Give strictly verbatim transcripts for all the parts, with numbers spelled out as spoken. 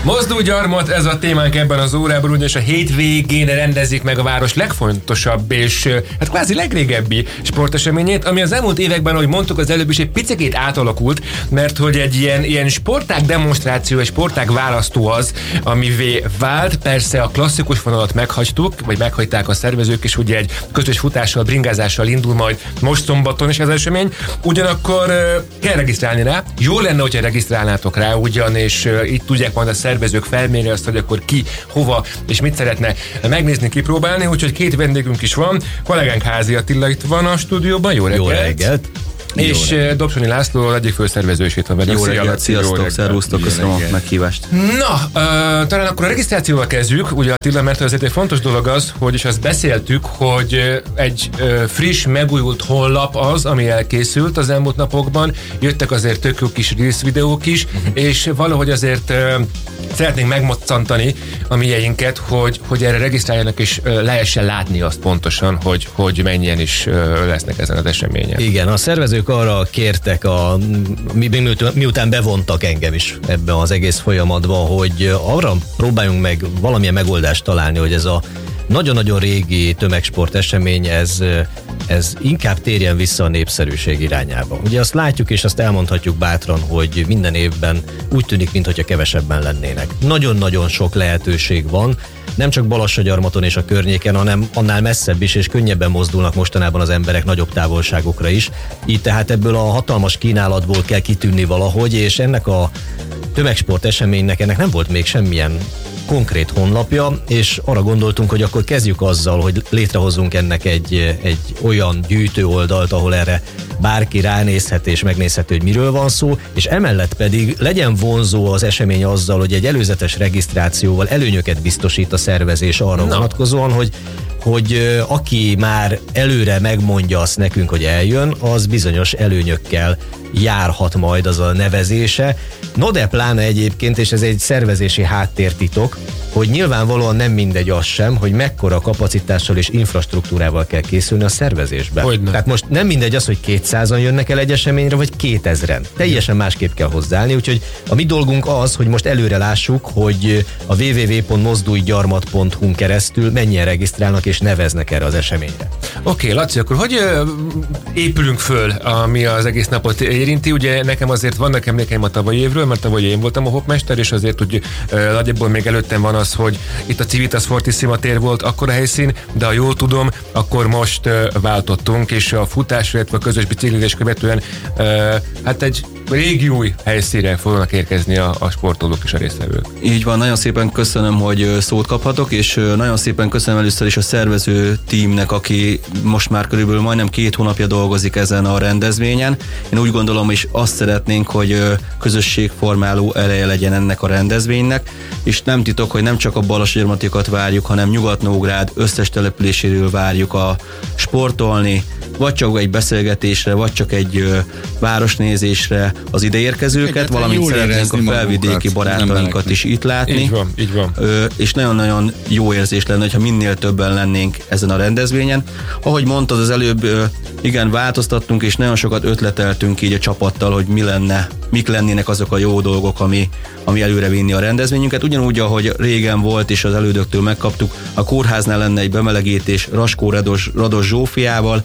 Mozdulj gyarmat, ez a témánk ebben az órában, ugyanis a hétvégén rendezik meg a város legfontosabb és hát kvázi legrégebbi sporteseményét, ami az elmúlt években, ahogy mondtuk az előbb is, egy picikét átalakult, mert hogy egy ilyen, ilyen sportág demonstráció, egy sportág választó az, amivé vált. Persze a klasszikus vonalat meghagytuk, vagy meghagyták a szervezők, és ugye egy közös futással, bringázással indul majd most szombaton is az esemény. Ugyanakkor kell regisztrálni rá. Jó lenne, hogyha regisztrálnátok rá, ugyanis itt tudják majd a szervezők felmérni azt, hogy akkor ki, hova és mit szeretne megnézni, kipróbálni, úgyhogy két vendégünk is van. Kollégánk Házi Attila itt van a stúdióban. Jó reggelt! Jó reggelt! És Jó Dobsonyi László egyik főszervező is itt van. Jó reggelt, sziasztok, szervusztok, köszönöm a meghívást. Na, uh, talán akkor a regisztrációval kezdjük, ugye Attila, mert azért egy fontos dolog az, hogy is azt beszéltük, hogy egy uh, friss, megújult honlap az, ami elkészült az elmúlt napokban. Jöttek azért tök jó kis Reels videók is, uh-huh. és valahogy azért uh, szeretnénk megmoccantani a mieinket, hogy, hogy erre regisztráljanak, és uh, lehessen látni azt pontosan, hogy, hogy mennyien is uh, lesznek ezen az eseményen. Igen, a szervezők arra kértek, a, mi, miután bevontak engem is ebben az egész folyamatban, hogy arra próbáljunk meg valamilyen megoldást találni, hogy ez a nagyon-nagyon régi tömegsport esemény, ez, ez inkább térjen vissza a népszerűség irányába. Ugye azt látjuk és azt elmondhatjuk bátran, hogy minden évben úgy tűnik, mintha kevesebben lennének. Nagyon-nagyon sok lehetőség van, nem csak Balassagyarmaton és a környéken, hanem annál messzebb is, és könnyebben mozdulnak mostanában az emberek nagyobb távolságokra is. Így tehát ebből a hatalmas kínálatból kell kitűnni valahogy, és ennek a tömegsport eseménynek ennek nem volt még semmilyen konkrét honlapja, és arra gondoltunk, hogy akkor kezdjük azzal, hogy létrehozunk ennek egy, egy olyan gyűjtő oldalt, ahol erre bárki ránézhet és megnézhető, hogy miről van szó, és emellett pedig legyen vonzó az esemény azzal, hogy egy előzetes regisztrációval előnyöket biztosít a szervezés arra no. vonatkozóan, hogy hogy aki már előre megmondja azt nekünk, hogy eljön, az bizonyos előnyökkel járhat majd az a nevezése. No de pláne egyébként, és ez egy szervezési háttértitok, hogy nyilvánvalóan nem mindegy az sem, hogy mekkora kapacitással és infrastruktúrával kell készülni a szervezésbe. Hogyne. Tehát most nem mindegy az, hogy kétszázan jönnek el egy eseményre, vagy kétezren. Teljesen másképp kell hozzáállni, úgyhogy a mi dolgunk az, hogy most előre lássuk, hogy a double-u double-u double-u pont mozdulgyarmat pont hu-n keresztül mennyien regisztrálnak és neveznek erre az eseményre. Oké, okay, Laci, akkor hogy ö, épülünk föl, ami az egész napot érinti? Ugye nekem azért vannak emlékeim a tavalyi évről, mert tavaly én voltam a hopmester, és azért úgy ö, nagyjából még előttem van az, hogy itt a Civitas Fortissima tér volt akkor a helyszín, de ha jól tudom, akkor most ö, váltottunk, és a futásra, illetve a közös biciklizés követően ö, hát egy régi új helyszínre fognak érkezni a, a sportolók és a résztvevők. Így van, nagyon szépen köszönöm, hogy szót kaphatok, és nagyon szépen köszönöm először is a szervező tímnek, aki most már körülbelül majdnem két hónapja dolgozik ezen a rendezvényen. Én úgy gondolom, és azt szeretnénk, hogy közösségformáló eleje legyen ennek a rendezvénynek, és nem titok, hogy nem csak a Balassagyarmatiakat várjuk, hanem Nyugat-Nógrád összes településéről várjuk a sportolni, vagy csak egy beszélgetésre, vagy csak egy ö, városnézésre az ideérkezőket, valamint szeretnénk a felvidéki barátainkat is itt látni. Így van, így van. Ö, és nagyon-nagyon jó érzés lenne, hogyha minél többen lennénk ezen a rendezvényen. Ahogy mondtad az előbb, ö, igen, változtattunk, és nagyon sokat ötleteltünk így a csapattal, hogy mi lenne, mik lennének azok a jó dolgok, ami, ami előre vinni a rendezvényünket. Ugyanúgy, ahogy régen volt, és az elődöktől megkaptuk, a kórháznál lenne egy bemelegítés Raskó Rados, Rados Zsófiával,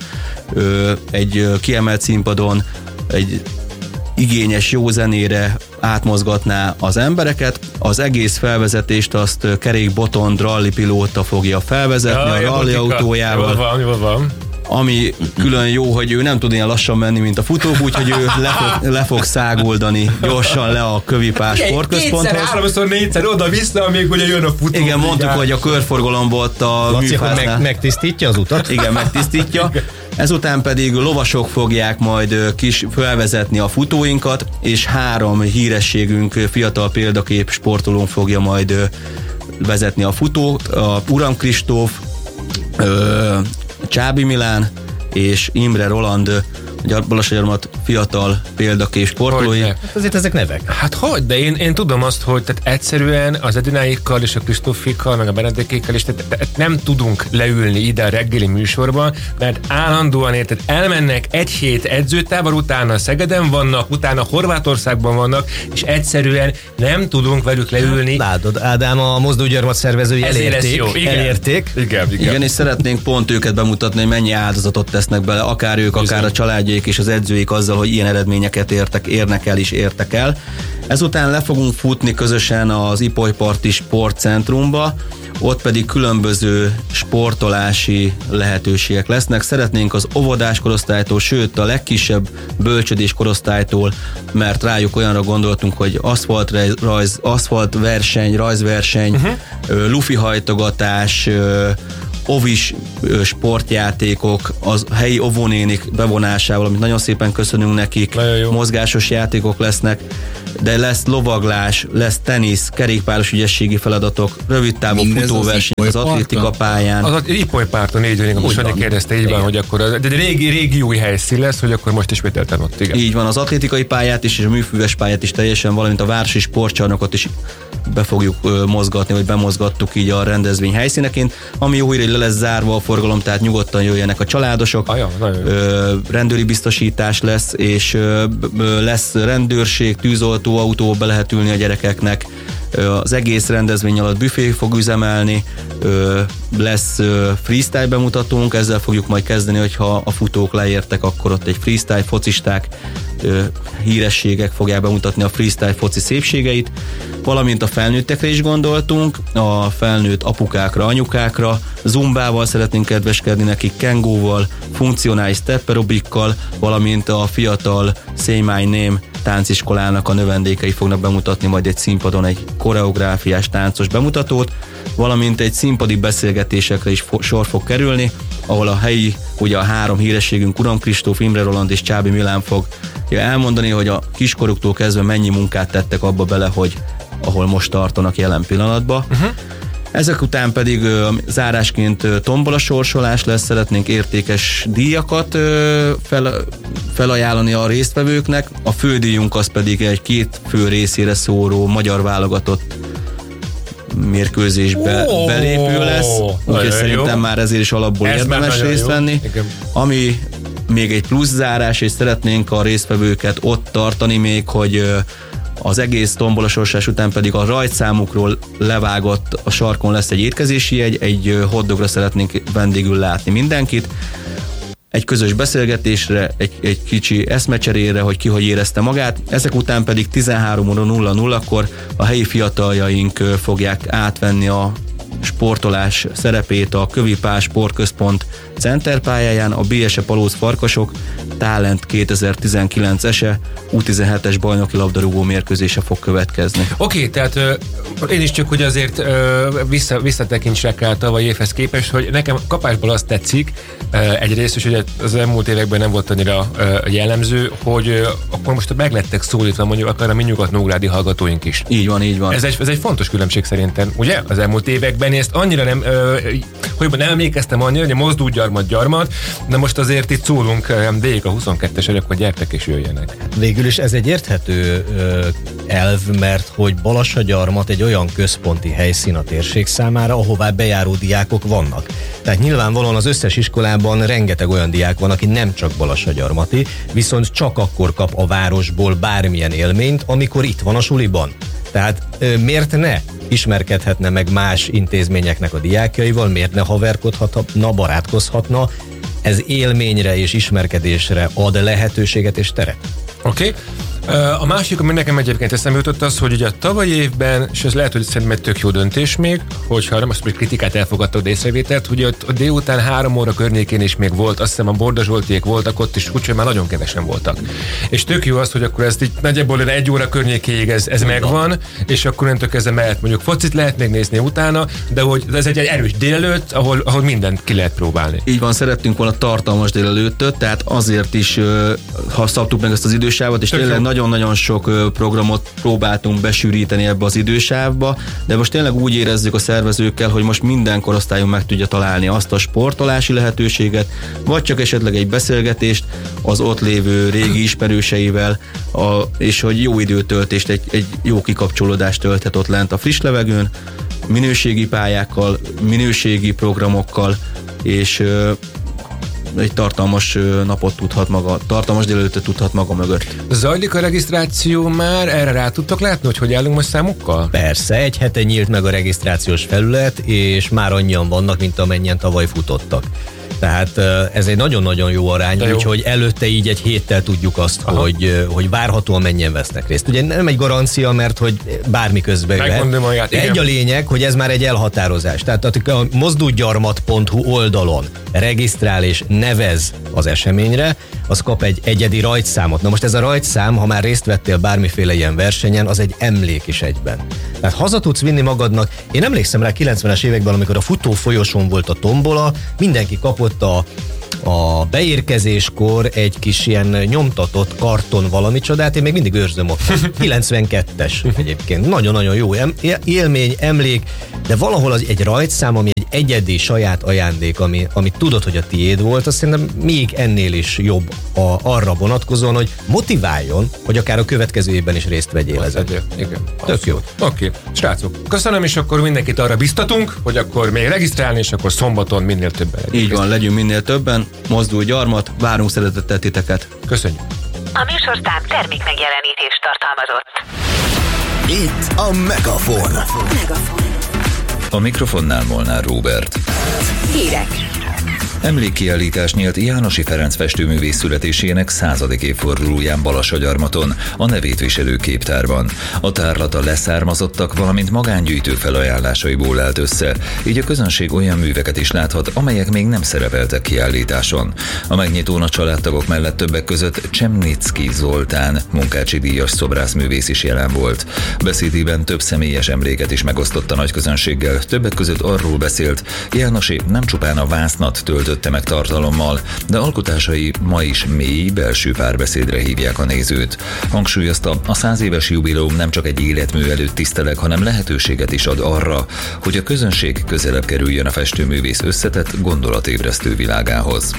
ö, egy ö, kiemelt színpadon, egy igényes jó zenére átmozgatná az embereket. Az egész felvezetést azt Kerék Botond rally pilóta fogja felvezetni, ja, a rally autójával. Jól van, jól van. Ami külön jó, hogy ő nem tud ilyen lassan menni, mint a futók, úgyhogy ő le fog, le fog száguldani gyorsan le a Kövipás sportközponthoz. Kétszer, háromszor, négyszer oda-vissza, amíg ugye jön a futó. Igen, mondtuk, hogy a körforgalomból ott a Laci, műfáznál. meg, megtisztítja az utat? Igen, megtisztítja. Ezután pedig lovasok fogják majd kis felvezetni a futóinkat, és három hírességünk, fiatal példakép sportolón fogja majd vezetni a futót, a Uram Kristóf, Csábi Milán és Imre Roland Balassagyarmat fiatal példakép sportolói. Hát azért ezek nevek. Hát hogy, de én, én tudom azt, hogy tehát egyszerűen az Edináikkal és a Kristófikkal, meg a Benedekékkel is tehát, tehát nem tudunk leülni ide a reggeli műsorban, mert állandóan érted, elmennek egy hét edzőtábor, utána Szegeden vannak, utána Horvátországban vannak, és egyszerűen nem tudunk velük leülni. Látod, Ádám, a Mozdulgyarmat szervezői elérték, jó. Igen. elérték. Igen, igen. Igen, és szeretnénk pont őket bemutatni, hogy mennyi áldozatot tesznek bele, akár ők, akár Bizony. a családjaik és az edzőik azzal, hogy ilyen eredményeket értek, érnek el és értek el. Ezután le fogunk futni közösen az Ipolyparti Sportcentrumba, ott pedig különböző sportolási lehetőségek lesznek. Szeretnénk az óvodás korosztálytól, sőt a legkisebb bölcsödés korosztálytól, mert rájuk olyanra gondoltunk, hogy aszfalt, rajz, aszfalt verseny, rajzverseny, uh-huh. lufi hajtogatás, ovis sportjátékok, az helyi óvónénik bevonásával, amit nagyon szépen köszönünk nekik, mozgásos játékok lesznek, de lesz lovaglás, lesz tenisz, kerékpáros ügyességi feladatok, rövidtávú futóverseny az, az atlétika pályán. Az Ipolypárton, így van, most Sanyi kérdezte, így van, hogy akkor az, de régi, régi új helyszín lesz, hogy akkor most ismételten ott, igen. Így van, az atlétikai pályát is, és a műfüves pályát is teljesen, valamint a városi sportcsarnokot is be fogjuk ö, mozgatni, vagy bemozgattuk így a rendezvény helyszíneként, ami jó hír, hogy le lesz zárva a forgalom, tehát nyugodtan jöjjenek a családosok. Aja, ö, rendőri biztosítás lesz, és ö, ö, lesz rendőrség, tűzoltóautó, be lehet ülni a gyerekeknek. Ö, az egész rendezvény alatt büfé fog üzemelni, ö, lesz ö, freestyle bemutatónk, ezzel fogjuk majd kezdeni, hogyha a futók leértek, akkor ott egy freestyle focisták, ö, hírességek fogják bemutatni a freestyle foci szépségeit, valamint a felnőttekre is gondoltunk, a felnőtt apukákra, anyukákra, zumbával szeretnénk kedveskedni nekik, kengóval, funkcionális step aerobikkal, valamint a fiatal Say My Name tánciskolának a növendékei fognak bemutatni majd egy színpadon egy koreográfiás táncos bemutatót, valamint egy színpadi beszélgetésekre is fo- sor fog kerülni, ahol a helyi, ugye a három hírességünk, Uram Kristóf, Imre Roland és Csábi Milán fog elmondani, hogy a kiskoruktól kezdve mennyi munkát tettek abba bele, hogy ahol most tartanak jelen pillanatban. Uh-huh. Ezek után pedig ö, zárásként ö, tombola sorsolás lesz, szeretnénk értékes díjakat ö, fel, felajánlani a résztvevőknek. A fődíjunk az pedig egy két fő részére szóró magyar válogatott mérkőzésbe oh, belépő lesz, úgyhogy szerintem jó. Már ezért is alapból Ez érdemes részt venni. Ami még egy plusz zárás, és szeretnénk a résztvevőket ott tartani még, hogy az egész tombolasorsás után pedig a rajtszámukról levágott a sarkon lesz egy étkezési jegy, egy hotdogra szeretnénk vendégül látni mindenkit, egy közös beszélgetésre, egy, egy kicsi eszmecserére, hogy ki hogy érezte magát. Ezek után pedig tizenhárom óra nulla nullakor a helyi fiataljaink fogják átvenni a sportolás szerepét a Kövi Pál Sportközpont centerpályáján, a bé es e Palóc Farkasok Talent kétezer-tizenkilenc ese U tizenhetes bajnoki labdarúgó mérkőzése fog következni. Oké, okay, tehát ö, én is csak, hogy azért ö, vissza, visszatekintsek el tavalyi évhez képest, hogy nekem kapásból azt tetszik, ö, egyrészt, és ugye az elmúlt években nem volt annyira ö, jellemző, hogy ö, akkor most meglettek szólítva mondjuk akár a mi nyugat-nógrádi hallgatóink is. Így van, így van. Ez egy, ez egy fontos különbség szerintem, ugye? Az elmúlt években ezt annyira nem, ö, hogy nem emlékeztem annyira, hogy a Mozdulgyarmat gyarmat, de most azért itt szólunk végig a huszonkettes, hogy akkor gyertek és jöjjenek. Végül is ez egy érthető ö, elv, mert hogy Balassagyarmat egy olyan központi helyszín a térség számára, ahová bejáró diákok vannak. Tehát nyilvánvalóan az összes iskolában rengeteg olyan diák van, aki nem csak Balassagyarmati, viszont csak akkor kap a városból bármilyen élményt, amikor itt van a suliban. Tehát ö, miért ne ismerkedhetne meg más intézményeknek a diákjaival, miért ne haverkodhatna, barátkozhatna, ez élményre és ismerkedésre ad lehetőséget és teret. Oké. Okay. A másik, ami nekem egyébként eszembe jutott az, hogy ugye a tavalyi évben, és ez lehet, hogy szerintem egy tök jó döntés még, hogyha nem azt, hogy kritikát elfogadtak, de észrevételt, hogy ott a délután három óra környékén is még volt, azt hiszem a Borda Zsoltiék voltak ott is, úgyhogy már nagyon kevesen voltak. És tök jó az, hogy akkor ezt így nagyjából egy óra környékéig ez, ez megvan, és akkor öntök ezzel mehet mondjuk focit lehet még nézni utána, de hogy ez egy erős délelőtt, ahol, ahol mindent ki lehet próbálni. Így van, szerettünk volna tartalmas délelőttöt, tehát azért is ha szabtuk meg ezt az idősávot, és tök tényleg jó. Nagyon nagyon-nagyon sok programot próbáltunk besűríteni ebbe az idősávba, de most tényleg úgy érezzük a szervezőkkel, hogy most minden korosztályon meg tudja találni azt a sportolási lehetőséget, vagy csak esetleg egy beszélgetést az ott lévő régi ismerőseivel, a, és hogy jó időtöltést, egy, egy jó kikapcsolódást tölthet ott lent a friss levegőn, minőségi pályákkal, minőségi programokkal, és egy tartalmas napot tudhat maga, tartalmas délelőttet tudhat maga mögött. Zajlik a regisztráció már? Erre rá tudtok látni, hogy hogy állunk most számokkal? Persze, egy hete nyílt meg a regisztrációs felület, és már annyian vannak, mint amennyien tavaly futottak. Tehát ez egy nagyon-nagyon jó arány, jó. Úgyhogy előtte így egy héttel tudjuk azt, hogy, hogy várhatóan mennyien vesznek részt. Ugye nem egy garancia, mert hogy bármi közben jöhet. Egy a lényeg, hogy ez már egy elhatározás. Tehát a mozdulgyarmat pont hu oldalon regisztrál és nevez az eseményre, az kap egy egyedi rajtszámot. Na most ez a rajtszám, ha már részt vettél bármiféle ilyen versenyen, az egy emlék is egyben. Tehát haza tudsz vinni magadnak. Én emlékszem rá kilencvenes években, amikor a futó folyosón volt a tombola, mindenki kapott a a beérkezéskor egy kis ilyen nyomtatott karton valami csodát, én még mindig őrzöm ott. kilencvenkettes egyébként. Nagyon-nagyon jó élmény, emlék, de valahol az egy rajtszám, ami egy egyedi saját ajándék, ami, ami tudod, hogy a tiéd volt, azt szerintem még ennél is jobb a, arra vonatkozóan, hogy motiváljon, hogy akár a következő évben is részt vegyél ezen. Igen. Tök jó. Oké, okay. Srácok, köszönöm, és akkor mindenkit arra biztatunk, hogy akkor még regisztrálni, és akkor szombaton minél többen. Így van, legyünk minél többen. Mozdulj gyarmat, várunk szeretettel titeket. Köszönjük. A műsorszám termék megjelenítést tartalmazott. Itt a Megafon. Megafon. A mikrofonnál Molnár Róbert. Hírek. Emlékkiállítás nyílt Jánosi Ferenc festőművész születésének századik évfordulóján Balassagyarmaton, a nevét viselő képtárban. A tárlat a leszármazottak, valamint magángyűjtők felajánlásaiból állt össze, így a közönség olyan műveket is láthat, amelyek még nem szerepeltek kiállításon. A megnyitón a családtagok mellett többek között Csemnicki Zoltán, munkácsi díjas szobrászművész is jelen volt. Beszédében több személyes emléket is megosztott a nagy közönséggel, többek között arról beszélt, Jánosi nem csupán a vásznat tölt meg tartalommal, de alkotásai ma is mély belső párbeszédre hívják a nézőt. Hangsúlyozta, a száz éves jubileum nem csak egy életmű előtt tiszteleg, hanem lehetőséget is ad arra, hogy a közönség közelebb kerüljön a festőművész összetett, gondolatébresztő világához.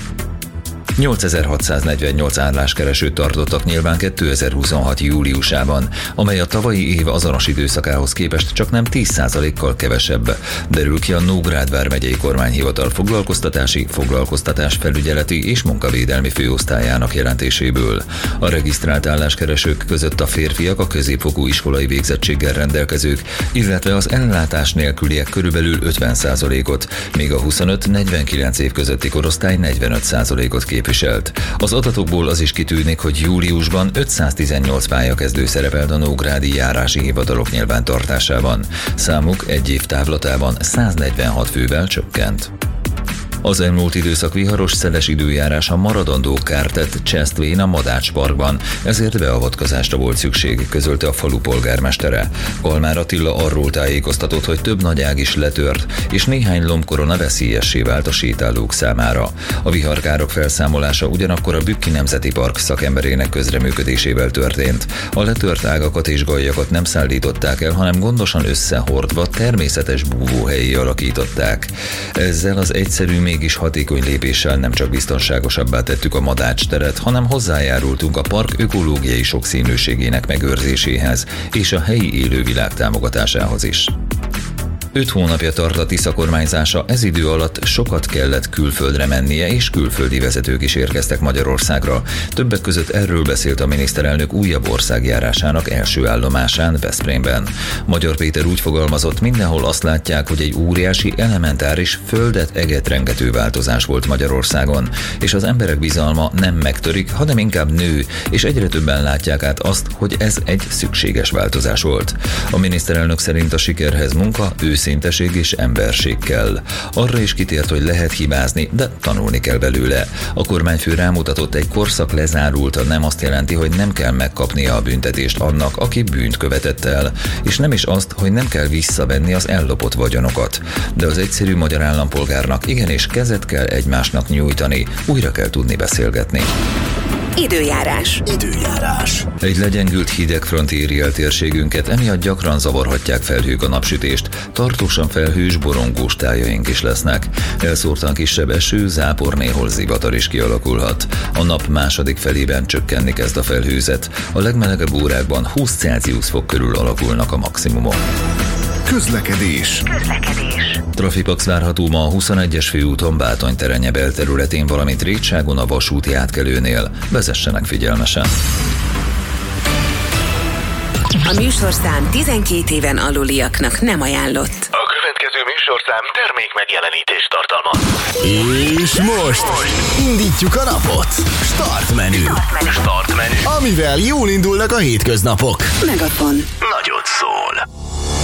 nyolcezer-hatszáznegyvennyolc álláskeresőt tartottak nyilván kétezer-huszonhat júliusában, amely a tavalyi év azonos időszakához képest csak nem tíz százalékkal kevesebb, derül ki a Nógrád vármegyei kormányhivatal foglalkoztatási, foglalkoztatásfelügyeleti és munkavédelmi főosztályának jelentéséből. A regisztrált álláskeresők között a férfiak a középfokú iskolai végzettséggel rendelkezők, illetve az ellátás nélküliek körülbelül ötven százalékot, míg a huszonöt-negyvenkilenc év közötti korosztály negyvenöt százalékot képviselt. Az adatokból az is kitűnik, hogy júliusban ötszáztizennyolc pályakezdő szerepelt a nógrádi járási hivatalok nyilvántartásában. Számuk egy év távlatában száznegyvenhat fővel csökkent. Az elmúlt időszak viharos, szeles időjárása maradandó kárt tett Csesztvén a Madács Parkban, ezért beavatkozásra volt szükség, közölte a falu polgármestere. Kalmár Attila arról tájékoztatott, hogy több nagy ág is letört, és néhány lombkorona veszélyessé vált a sétálók számára. A viharkárok felszámolása ugyanakkor a Bükki Nemzeti Park szakemberének közreműködésével történt. A letört ágakat és gajjakat nem szállították el, hanem gondosan összehordva természetes búvóhelyi alakították. Ezzel az egyszerű, mégis hatékony lépéssel nem csak biztonságosabbá tettük a Madács teret, hanem hozzájárultunk a park ökológiai sokszínűségének megőrzéséhez és a helyi élővilág támogatásához is. Öt hónapja tart a Tisza kormányzása, ez idő alatt sokat kellett külföldre mennie, és külföldi vezetők is érkeztek Magyarországra. Többek között erről beszélt a miniszterelnök újabb országjárásának első állomásán, Veszprémben. Magyar Péter úgy fogalmazott, mindenhol azt látják, hogy egy óriási, elementáris, földet eget rengető változás volt Magyarországon, és az emberek bizalma nem megtörik, hanem inkább nő, és egyre többen látják át azt, hogy ez egy szükséges változás volt. A miniszterelnök szerint a sikerhez munka, őszinteség és emberség kell. Arra is kitért, hogy lehet hibázni, de tanulni kell belőle. A kormányfő rámutatott, egy korszak lezárulta nem azt jelenti, hogy nem kell megkapnia a büntetést annak, aki bűnt követett el, és nem is azt, hogy nem kell visszavenni az ellopott vagyonokat. De az egyszerű magyar állampolgárnak igenis kezet kell egymásnak nyújtani, újra kell tudni beszélgetni. Időjárás. Időjárás. Egy legyengült hidegfront éri el térségünket, emiatt gyakran zavarhatják felhők a napsütést. Tartósan felhős, borongós tájaink is lesznek. Elszórtan kisebb eső, zápor, néhol zivatar is kialakulhat. A nap második felében csökkenni kezd a felhőzet. A legmelegebb órákban húsz Celsius fok körül alakulnak a maximumok. Közlekedés. Közlekedés. Trafipax várható ma a huszonegyes főúton Bátony-Terenye belterületén, valamint Rétságon a vasúti átkelőnél. Vezessenek figyelmesen. A műsorszám tizenkét éven aluliaknak nem ajánlott. A következő műsorszám termék megjelenítést tartalmaz. És most indítjuk a napot. Start menü. Start menü. Amivel jól indulnak a hétköznapok. Megafon. Nagyon